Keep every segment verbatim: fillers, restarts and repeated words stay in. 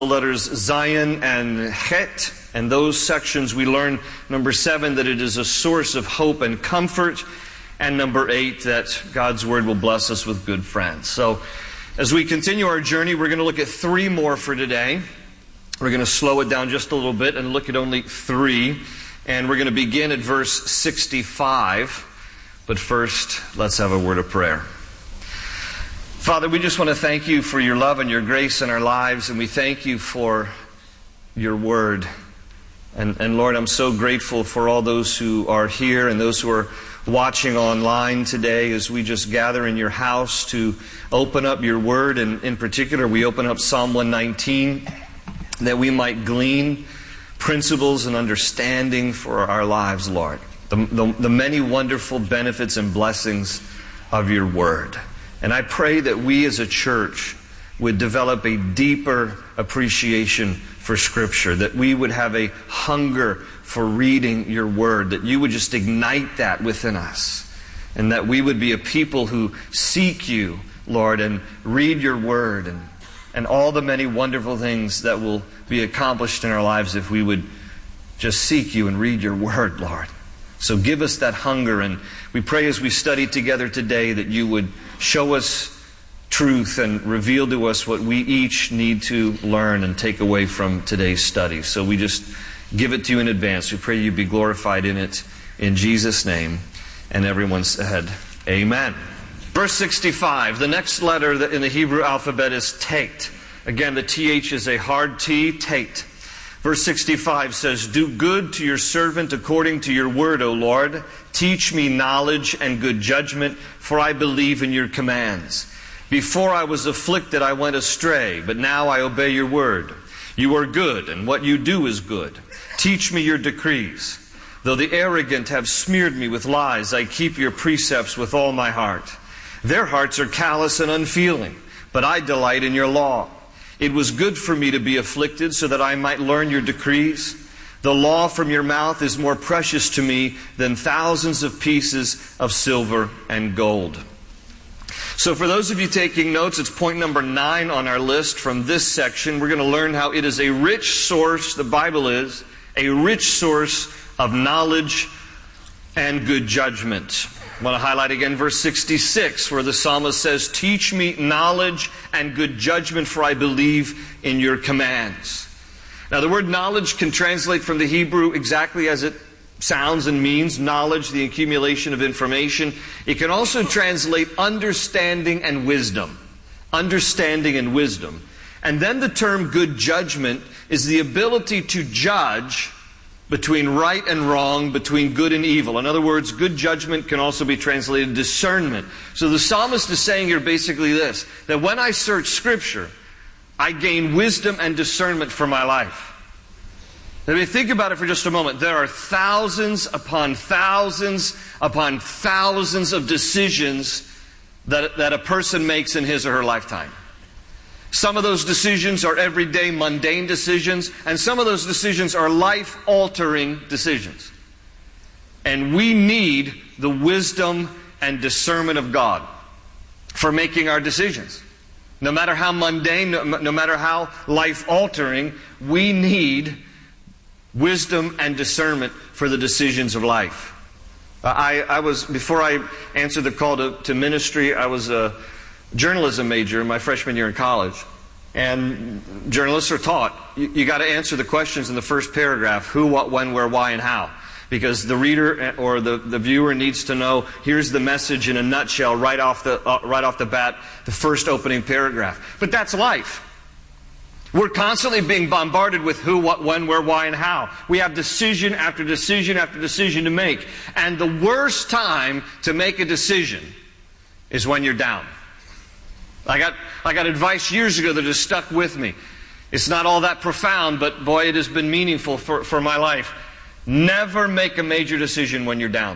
letters Zion and Het, and those sections we learn, number seven, that it is a source of hope and comfort, and number eight, that God's Word will bless us with good friends. So, as we continue our journey, we're going to look at three more for today. We're going to slow it down just a little bit and look at only three, and we're going to begin at verse sixty-five. But first, let's have a word of prayer. Father, we just want to thank you for your love and your grace in our lives, and we thank you for your word. And, and Lord, I'm so grateful for all those who are here and those who are watching online today as we just gather in your house to open up your word. And in particular, we open up Psalm one nineteen that we might glean principles and understanding for our lives, Lord. The, the, the many wonderful benefits and blessings of your word. And I pray that we as a church would develop a deeper appreciation for Scripture, that we would have a hunger for reading your word, that you would just ignite that within us, and that we would be a people who seek you, Lord, and read your word, and, and all the many wonderful things that will be accomplished in our lives if we would just seek you and read your word, Lord. So give us that hunger, and we pray as we study together today that you would show us truth and reveal to us what we each need to learn and take away from today's study. So we just give it to you in advance. We pray you be glorified in it in Jesus' name. And everyone said, amen. Verse sixty-five, the next letter in the Hebrew alphabet is Tet. Again, the T H is a hard T, Tet. Verse sixty-five says, do good to your servant according to your word, O Lord. Teach me knowledge and good judgment, for I believe in your commands. Before I was afflicted, I went astray, but now I obey your word. You are good, and what you do is good. Teach me your decrees. Though the arrogant have smeared me with lies, I keep your precepts with all my heart. Their hearts are callous and unfeeling, but I delight in your law. It was good for me to be afflicted so that I might learn your decrees. The law from your mouth is more precious to me than thousands of pieces of silver and gold. So for those of you taking notes, it's point number nine on our list from this section. We're going to learn how it is a rich source, the Bible is, a rich source of knowledge and good judgment. I want to highlight again verse sixty-six, where the psalmist says, teach me knowledge and good judgment, for I believe in your commands. Now the word knowledge can translate from the Hebrew exactly as it sounds and means, knowledge, the accumulation of information. It can also translate understanding and wisdom. Understanding and wisdom. And then the term good judgment is the ability to judge between right and wrong, between good and evil. In other words, good judgment can also be translated discernment. So the psalmist is saying here basically this, that when I search Scripture, I gain wisdom and discernment for my life. I mean, think about it for just a moment. There are thousands upon thousands upon thousands of decisions that, that a person makes in his or her lifetime. Some of those decisions are everyday, mundane decisions, and some of those decisions are life-altering decisions. And we need the wisdom and discernment of God for making our decisions. No matter how mundane, no, no matter how life-altering, we need wisdom and discernment for the decisions of life. I, I was, before I answered the call to, to ministry, I was a journalism major in my freshman year in college. And journalists are taught, you, you got to answer the questions in the first paragraph, who, what, when, where, why, and how. Because the reader or the, the viewer needs to know, here's the message in a nutshell right off the, uh, right off the bat, the first opening paragraph. But that's life. We're constantly being bombarded with who, what, when, where, why, and how. We have decision after decision after decision to make. And the worst time to make a decision is when you're down. I got, I got advice years ago that has stuck with me. It's not all that profound, but boy, it has been meaningful for, for my life. Never make a major decision when you're down.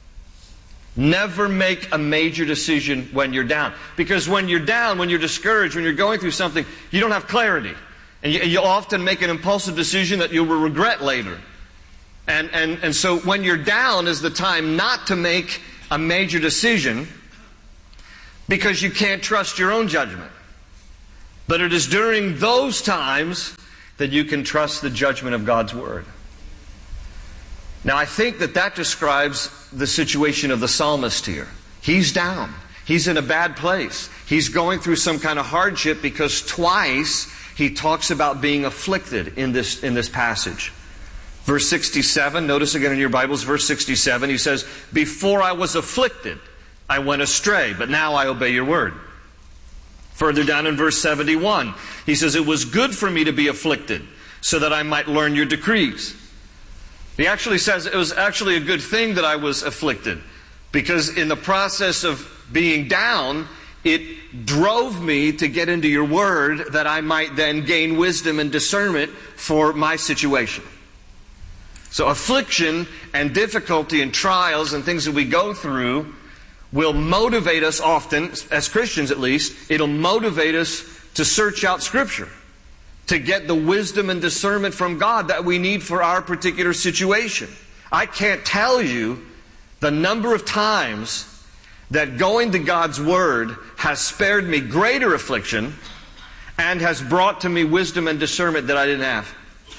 Never make a major decision when you're down. Because when you're down, when you're discouraged, when you're going through something, you don't have clarity. And you, you'll often make an impulsive decision that you will regret later. And, and, and so when you're down is the time not to make a major decision, because you can't trust your own judgment. But it is during those times that you can trust the judgment of God's Word. Now, I think that that describes the situation of the psalmist here. He's down. He's in a bad place. He's going through some kind of hardship because twice he talks about being afflicted in this, in this passage. Verse sixty-seven, notice again in your Bibles, verse sixty-seven, he says, "Before I was afflicted, I went astray, but now I obey your word." Further down in verse seventy-one, he says, "It was good for me to be afflicted, so that I might learn your decrees." He actually says it was actually a good thing that I was afflicted, because in the process of being down, it drove me to get into your word that I might then gain wisdom and discernment for my situation. So affliction and difficulty and trials and things that we go through will motivate us often, as Christians at least, it'll motivate us to search out Scripture, to get the wisdom and discernment from God that we need for our particular situation. I can't tell you the number of times that going to God's Word has spared me greater affliction and has brought to me wisdom and discernment that I didn't have.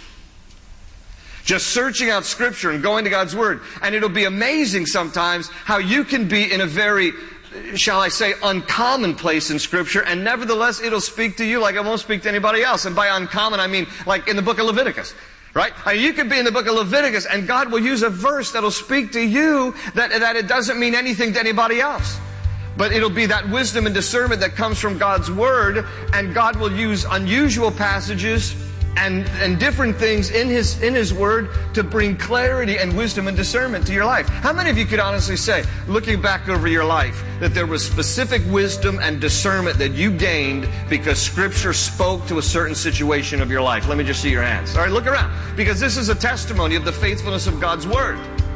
Just searching out Scripture and going to God's Word. And it'll be amazing sometimes how you can be in a very, shall I say, uncommon place in Scripture, and nevertheless it'll speak to you like it won't speak to anybody else. And by uncommon, I mean like in the book of Leviticus. Right? I mean, you could be in the book of Leviticus and God will use a verse that'll speak to you that, that it doesn't mean anything to anybody else. But it'll be that wisdom and discernment that comes from God's Word, and God will use unusual passages and, and different things in His, in His Word to bring clarity and wisdom and discernment to your life. How many of you could honestly say, looking back over your life, that there was specific wisdom and discernment that you gained because Scripture spoke to a certain situation of your life? Let me just see your hands. All right, look around. Because this is a testimony of the faithfulness of God's Word.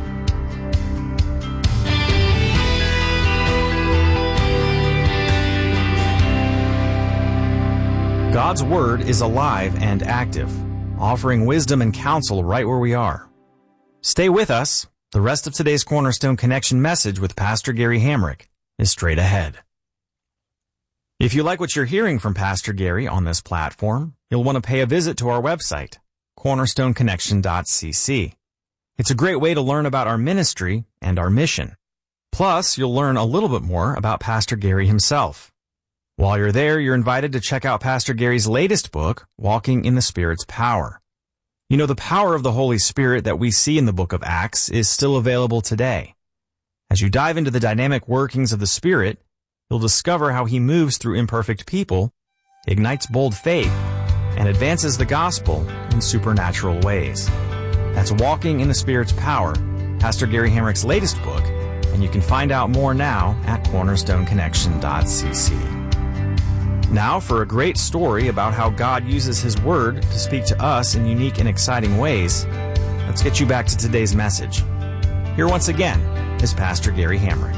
God's Word is alive and active, offering wisdom and counsel right where we are. Stay with us. The rest of today's Cornerstone Connection message with Pastor Gary Hamrick is straight ahead. If you like what you're hearing from Pastor Gary on this platform, you'll want to pay a visit to our website, cornerstone connection dot c c. It's a great way to learn about our ministry and our mission. Plus, you'll learn a little bit more about Pastor Gary himself. While you're there, you're invited to check out Pastor Gary's latest book, Walking in the Spirit's Power. You know, the power of the Holy Spirit that we see in the book of Acts is still available today. As you dive into the dynamic workings of the Spirit, you'll discover how He moves through imperfect people, ignites bold faith, and advances the gospel in supernatural ways. That's Walking in the Spirit's Power, Pastor Gary Hamrick's latest book, and you can find out more now at cornerstone connection dot c c. Now for a great story about how God uses His Word to speak to us in unique and exciting ways, let's get you back to today's message. Here once again is Pastor Gary Hamrick.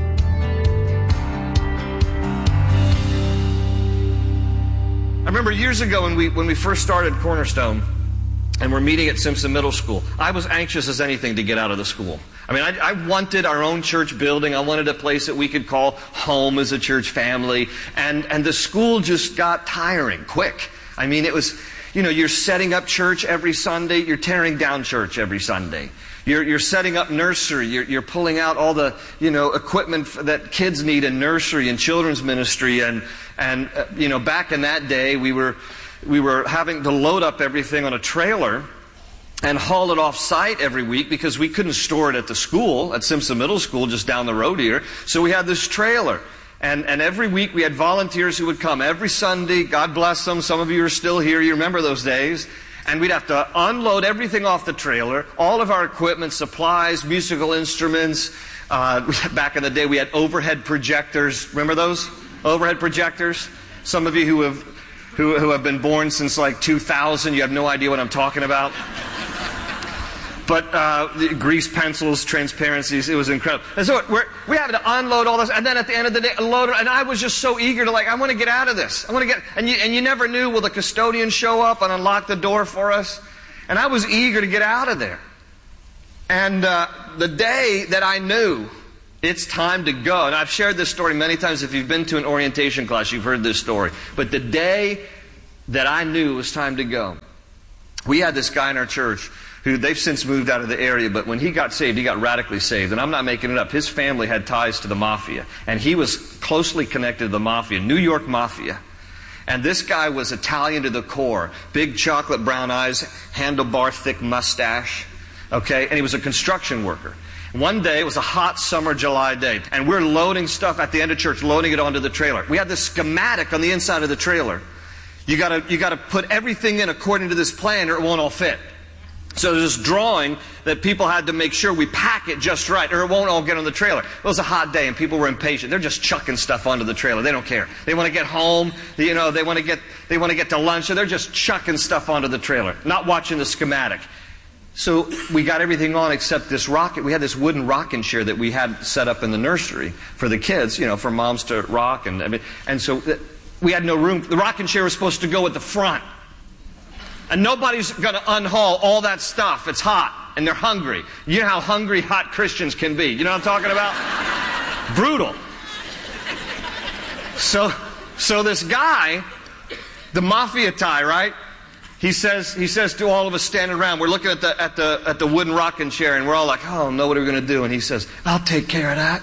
I remember years ago when we, when we first started Cornerstone, and we're meeting at Simpson Middle School, I was anxious as anything to get out of the school. I mean, I, I wanted our own church building. I wanted a place that we could call home as a church family. And, and the school just got tiring quick. I mean, it was, you know, you're setting up church every Sunday. You're tearing down church every Sunday. You're, you're setting up nursery. You're, you're pulling out all the, you know, equipment that kids need in nursery and children's ministry. And, and uh, you know, back in that day, we were... We were having to load up everything on a trailer and haul it off site every week because we couldn't store it at the school, at Simpson Middle School, just down the road here. So we had this trailer. And, and every week we had volunteers who would come every Sunday. God bless them. Some of you are still here. You remember those days. And we'd have to unload everything off the trailer, all of our equipment, supplies, musical instruments. Uh, back in the day we had overhead projectors. Remember those? Overhead projectors? Some of you who have... Who, who have been born since like two thousand, you have no idea what I'm talking about. But uh, grease pencils, transparencies, it was incredible. And so we're, we had to unload all this, and then at the end of the day, unload it. And I was just so eager to like, I want to get out of this. I want to get, and you, and you never knew, will the custodian show up and unlock the door for us? And I was eager to get out of there. And uh, the day that I knew It's time to go. And I've shared this story many times. If you've been to an orientation class, you've heard this story. But the day that I knew it was time to go, we had this guy in our church who they've since moved out of the area, but when he got saved, he got radically saved. And I'm not making it up. His family had ties to the mafia. And he was closely connected to the mafia, New York mafia. And this guy was Italian to the core. Big chocolate brown eyes, handlebar thick mustache. Okay? And he was a construction worker. One day, it was a hot summer July day, and we're loading stuff at the end of church, loading it onto the trailer. We had this schematic on the inside of the trailer. You gotta, you gotta put everything in according to this plan or it won't all fit. So there's this drawing that people had to make sure we pack it just right or it won't all get on the trailer. It was a hot day and people were impatient. They're just chucking stuff onto the trailer. They don't care. They want to get home, you know, they want to get, they want to get to lunch, so they're just chucking stuff onto the trailer, not watching the schematic. So we got everything on except this rocket. We had this wooden rocking chair that we had set up in the nursery for the kids, you know, for moms to rock. And I mean, and so we had no room. The rocking chair was supposed to go at the front. And nobody's going to unhaul all that stuff. It's hot and they're hungry. You know how hungry, hot Christians can be. You know what I'm talking about? Brutal. So, so this guy, the mafia tie, right? He says, he says to all of us standing around, we're looking at the, at the, at the wooden rocking chair, and we're all like, oh, no, what are we going to do? And he says, I'll take care of that.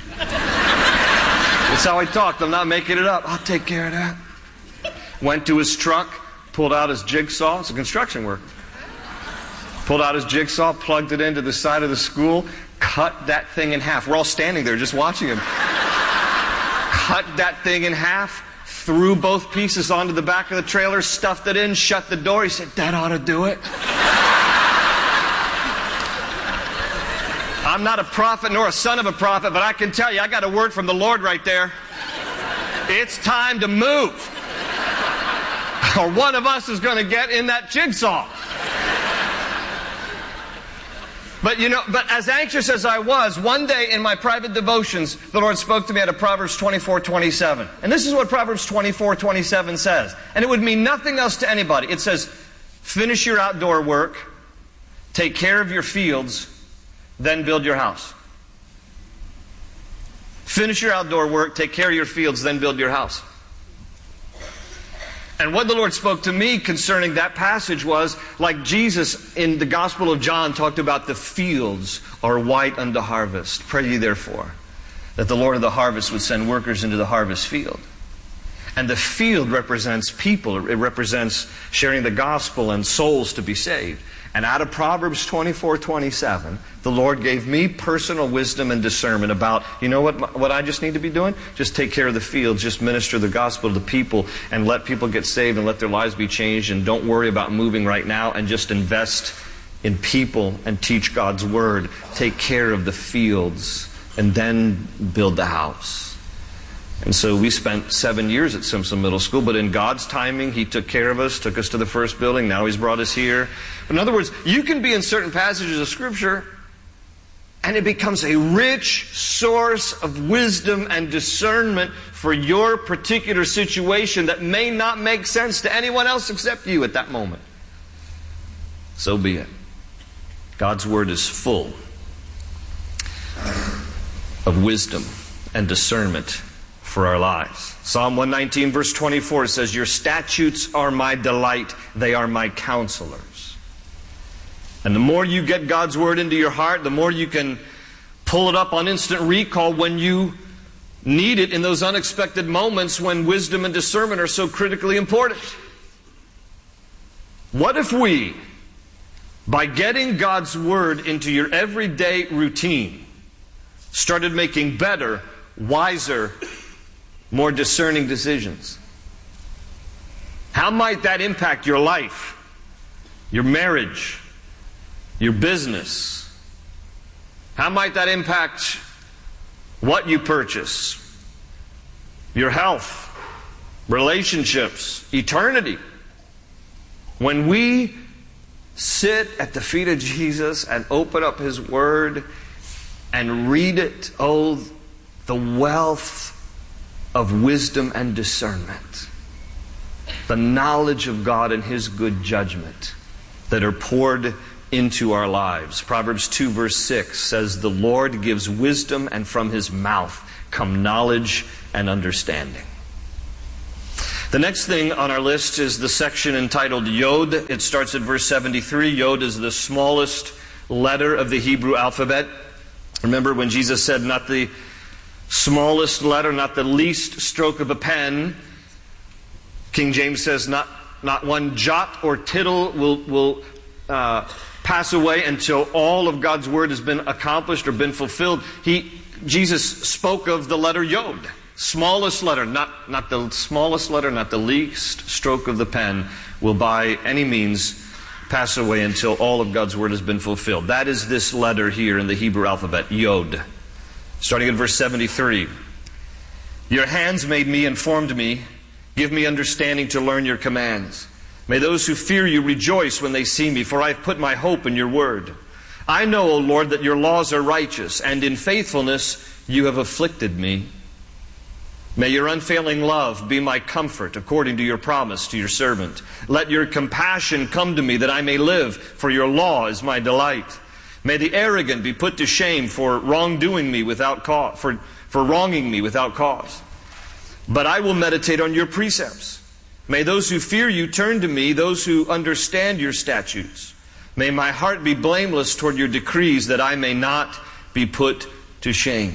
That's how he talked. I'm not making it up. I'll take care of that. Went to his truck, pulled out his jigsaw. It's a construction worker. Pulled out his jigsaw, plugged it into the side of the school, cut that thing in half. We're all standing there just watching him. Cut that thing in half. Threw both pieces onto the back of the trailer, stuffed it in, shut the door. He said, that ought to do it. I'm not a prophet nor a son of a prophet, but I can tell you, I got a word from the Lord right there. It's time to move. Or one of us is going to get in that jigsaw. But you know, but as anxious as I was, one day in my private devotions, the Lord spoke to me out of Proverbs twenty-four twenty-seven. And this is what Proverbs twenty-four twenty-seven says. And it would mean nothing else to anybody. It says, finish your outdoor work, take care of your fields, then build your house. Finish your outdoor work, take care of your fields, then build your house. And what the Lord spoke to me concerning that passage was, like Jesus in the Gospel of John talked about the fields are white unto harvest. Pray ye therefore that the Lord of the harvest would send workers into the harvest field. And the field represents people. It represents sharing the gospel and souls to be saved. And out of Proverbs twenty-four twenty-seven, the Lord gave me personal wisdom and discernment about, you know what, what I just need to be doing? Just take care of the fields, just minister the gospel to the people and let people get saved and let their lives be changed, and don't worry about moving right now, and just invest in people and teach God's word. Take care of the fields and then build the house. And so we spent seven years at Simpson Middle School, but in God's timing, He took care of us, took us to the first building, now He's brought us here. But in other words, you can be in certain passages of Scripture, and it becomes a rich source of wisdom and discernment for your particular situation that may not make sense to anyone else except you at that moment. So be it. God's Word is full of wisdom and discernment for our lives. Psalm one nineteen verse twenty-four says, your statutes are my delight, they are my counselors. And the more you get God's Word into your heart, the more you can pull it up on instant recall when you need it in those unexpected moments when wisdom and discernment are so critically important. What if we, by getting God's Word into your everyday routine, started making better, wiser, more discerning decisions? How might that impact your life, your marriage, your business? How might that impact what you purchase, your health, relationships, eternity? When we sit at the feet of Jesus and open up His Word and read it, oh, the wealth of wisdom and discernment, the knowledge of God and His good judgment that are poured into our lives. Proverbs two verse six says, "The Lord gives wisdom, and from His mouth come knowledge and understanding." The next thing on our list is the section entitled Yod. It starts at verse seventy-three. Yod is the smallest letter of the Hebrew alphabet. Remember when Jesus said, not the smallest letter, not the least stroke of a pen. King James says, not, not one jot or tittle will, will uh, pass away until all of God's word has been accomplished or been fulfilled. He, Jesus spoke of the letter Yod. Smallest letter, not, not the smallest letter, not the least stroke of the pen will by any means pass away until all of God's word has been fulfilled. That is this letter here in the Hebrew alphabet, Yod. Starting at verse seventy-three. "Your hands made me and formed me. Give me understanding to learn your commands. May those who fear you rejoice when they see me, for I have put my hope in your word. I know, O Lord, that your laws are righteous, and in faithfulness you have afflicted me. May your unfailing love be my comfort, according to your promise to your servant. Let your compassion come to me, that I may live, for your law is my delight. May the arrogant be put to shame for wrongdoing me without cause, for, for wronging me without cause. But I will meditate on your precepts. May those who fear you turn to me, those who understand your statutes. May my heart be blameless toward your decrees, that I may not be put to shame."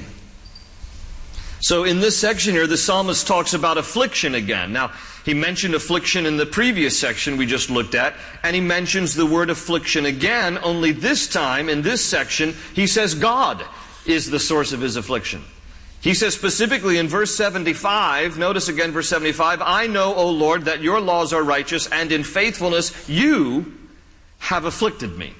So in this section here, the psalmist talks about affliction again. Now, he mentioned affliction in the previous section we just looked at, and he mentions the word affliction again, only this time, in this section, he says God is the source of his affliction. He says specifically in verse seventy-five, notice again verse seventy-five, "I know, O Lord, that your laws are righteous, and in faithfulness you have afflicted me."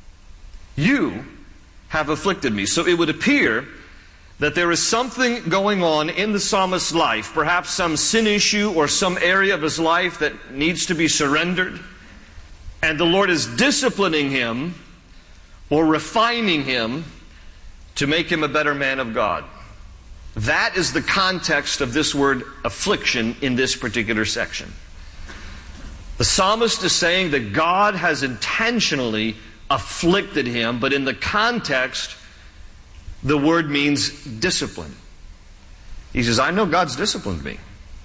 You have afflicted me. So it would appear that there is something going on in the psalmist's life, perhaps some sin issue or some area of his life that needs to be surrendered, and the Lord is disciplining him or refining him to make him a better man of God. That is the context of this word affliction in this particular section. The psalmist is saying that God has intentionally afflicted him, but in the context, the word means discipline. He says, I know God's disciplined me.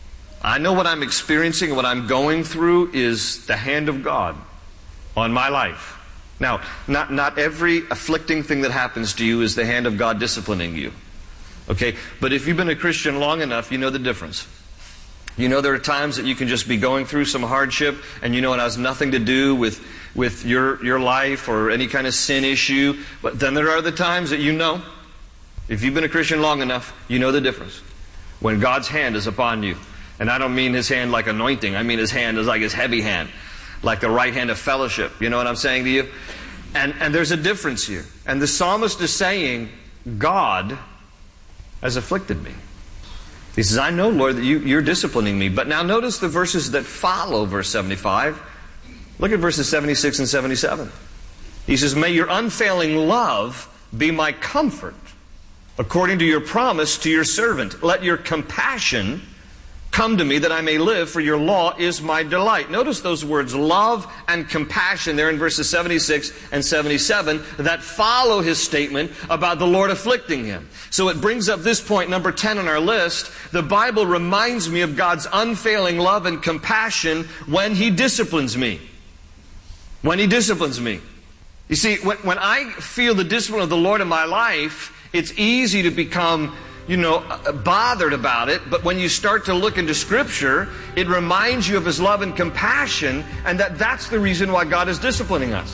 I know what I'm experiencing, what I'm going through is the hand of God on my life. Now, not, not every afflicting thing that happens to you is the hand of God disciplining you. Okay? But if you've been a Christian long enough, you know the difference. You know there are times that you can just be going through some hardship, and you know it has nothing to do with, with your, your life or any kind of sin issue. But then there are the times that you know, if you've been a Christian long enough, you know the difference. When God's hand is upon you. And I don't mean His hand like anointing. I mean His hand is like His heavy hand. Like the right hand of fellowship. You know what I'm saying to you? And, and there's a difference here. And the psalmist is saying, God has afflicted me. He says, I know, Lord, that you, you're disciplining me. But now notice the verses that follow verse seventy-five. Look at verses seventy-six and seventy-seven. He says, may your unfailing love be my comfort, according to your promise to your servant. Let your compassion come to me, that I may live, for your law is my delight. Notice those words, love and compassion, there in verses seventy-six and seventy-seven, that follow his statement about the Lord afflicting him. So it brings up this point, number ten on our list. The Bible reminds me of God's unfailing love and compassion when He disciplines me. When He disciplines me. You see, when, when I feel the discipline of the Lord in my life, it's easy to become, you know, bothered about it. But when you start to look into Scripture, it reminds you of His love and compassion, and that that's the reason why God is disciplining us.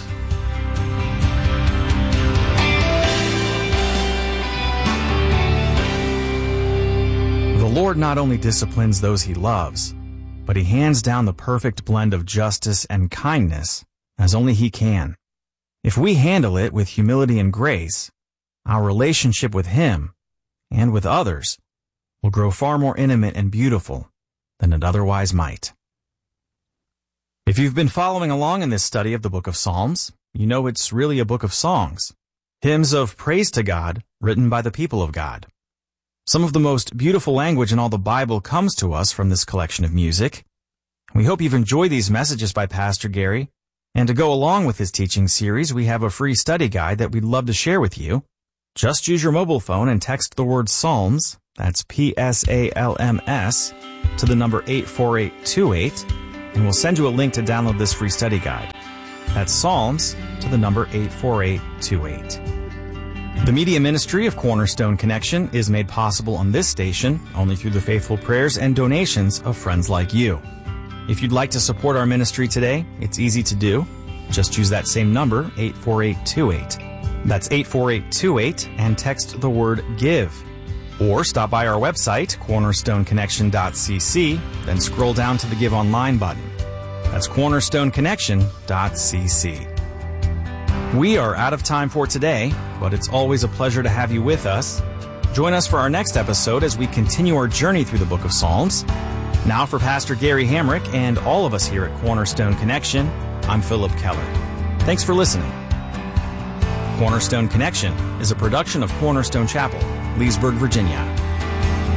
The Lord not only disciplines those He loves, but He hands down the perfect blend of justice and kindness as only He can. If we handle it with humility and grace, our relationship with Him and with others will grow far more intimate and beautiful than it otherwise might. If you've been following along in this study of the book of Psalms, you know it's really a book of songs, hymns of praise to God written by the people of God. Some of the most beautiful language in all the Bible comes to us from this collection of music. We hope you've enjoyed these messages by Pastor Gary. And to go along with this teaching series, we have a free study guide that we'd love to share with you. Just use your mobile phone and text the word Psalms, that's P S A L M S, to the number eight four eight two eight, and we'll send you a link to download this free study guide. That's Psalms to the number eight four eight two eight. The media ministry of Cornerstone Connection is made possible on this station only through the faithful prayers and donations of friends like you. If you'd like to support our ministry today, it's easy to do. Just use that same number, eight four eight two eight. That's eight four eight two eight, and text the word GIVE. Or stop by our website, cornerstone connection dot c c, then scroll down to the Give Online button. That's cornerstone connection dot c c. We are out of time for today, but it's always a pleasure to have you with us. Join us for our next episode as we continue our journey through the book of Psalms. Now for Pastor Gary Hamrick and all of us here at Cornerstone Connection, I'm Philip Keller. Thanks for listening. Cornerstone Connection is a production of Cornerstone Chapel, Leesburg, Virginia.